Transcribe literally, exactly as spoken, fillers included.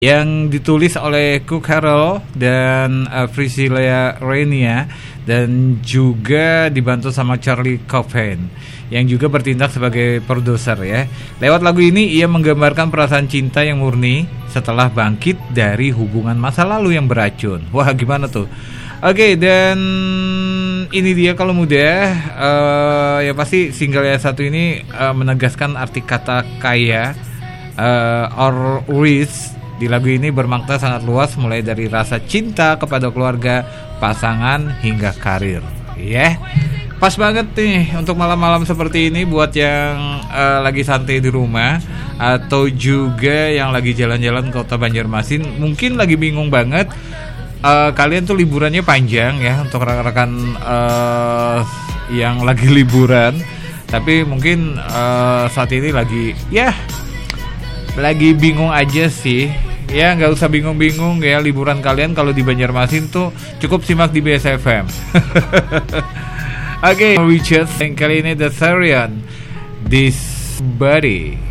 yang ditulis oleh Cook Carroll dan uh, Priscilla Rania, dan juga dibantu sama Charlie Kaufman yang juga bertindak sebagai produser ya. Lewat lagu ini ia menggambarkan perasaan cinta yang murni setelah bangkit dari hubungan masa lalu yang beracun. Wah, gimana tuh? Oke, okay, dan ini dia kalau mudah uh, ya pasti single yang satu ini uh, menegaskan arti kata kaya uh, or rich. Di lagu ini bermakna sangat luas, mulai dari rasa cinta kepada keluarga, pasangan, hingga karir. Ya, yeah. Pas banget nih untuk malam-malam seperti ini buat yang uh, lagi santai di rumah atau juga yang lagi jalan-jalan ke kota Banjarmasin. Mungkin lagi bingung banget, uh, kalian tuh liburannya panjang ya, untuk rekan-rekan uh, yang lagi liburan. Tapi mungkin uh, saat ini lagi ya lagi bingung aja sih. Ya, nggak usah bingung-bingung ya, liburan kalian kalau di Banjarmasin tuh cukup simak di B S F M. Oke, okay, Richard, yang kali ini The Therian, This Body.